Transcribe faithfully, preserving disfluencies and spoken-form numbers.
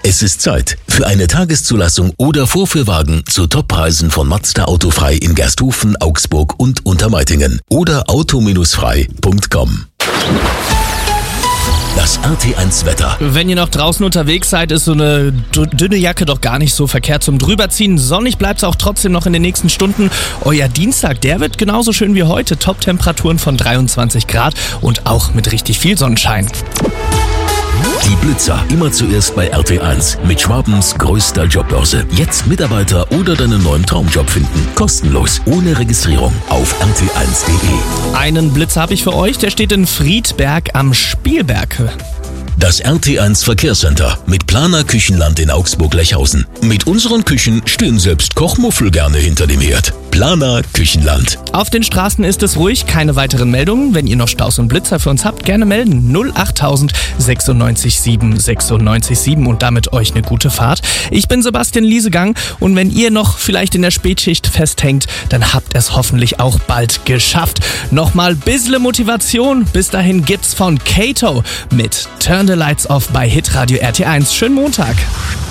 Es ist Zeit für eine Tageszulassung oder Vorführwagen zu Toppreisen von Mazda Autofrei in Gersthofen, Augsburg und Untermeitingen oder auto frei punkt com. Das R T eins Wetter. Wenn ihr noch draußen unterwegs seid, ist so eine dünne Jacke doch gar nicht so verkehrt zum Drüberziehen. Sonnig bleibt es auch trotzdem noch in den nächsten Stunden. Euer Dienstag, der wird genauso schön wie heute. Top-Temperaturen von dreiundzwanzig Grad und auch mit richtig viel Sonnenschein. Die Blitzer, immer zuerst bei R T eins mit Schwabens größter Jobbörse. Jetzt Mitarbeiter oder deinen neuen Traumjob finden. Kostenlos, ohne Registrierung auf r t eins punkt de. Einen Blitzer habe ich für euch, der steht in Friedberg am Spielberg. Das R T eins Verkehrscenter mit Planer Küchenland in Augsburg-Lechhausen. Mit unseren Küchen stehen selbst Kochmuffel gerne hinter dem Herd. Planer Küchenland. Auf den Straßen ist es ruhig, keine weiteren Meldungen. Wenn ihr noch Staus und Blitzer für uns habt, gerne melden. null achttausend sechsundneunzig sieben sechsundneunzig sieben und damit euch eine gute Fahrt. Ich bin Sebastian Liesegang und wenn ihr noch vielleicht in der Spätschicht festhängt, dann habt ihr es hoffentlich auch bald geschafft. Nochmal bissle Motivation. Bis dahin gibt's von Kato mit Turn the Lights Off bei Hitradio R T eins. Schönen Montag.